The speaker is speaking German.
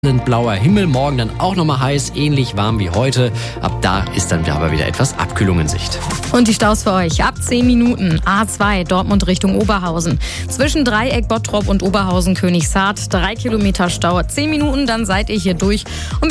Blauer Himmel, morgen dann auch nochmal heiß, ähnlich warm wie heute. Ab da ist dann aber wieder etwas Abkühlung in Sicht. Und die Staus für euch ab 10 Minuten. A2 Dortmund Richtung Oberhausen. Zwischen Dreieck, Bottrop und Oberhausen Königshardt 3 Kilometer Stau. 10 Minuten, dann seid ihr hier durch. Und